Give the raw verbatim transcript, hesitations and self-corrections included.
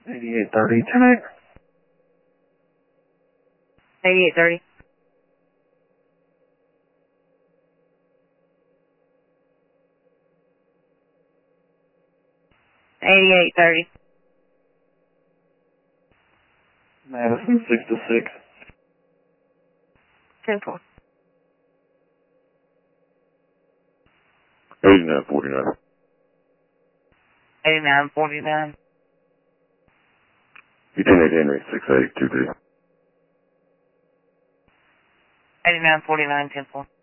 eighty-eight thirty, ten eight. eighty-eight thirty. eighty-eight thirty. Madison, six to six. ten four. eighty-nine forty-nine. eighty-nine forty-nine. Lieutenant Henry, six eight two three. eighty-nine forty-nine, ten four.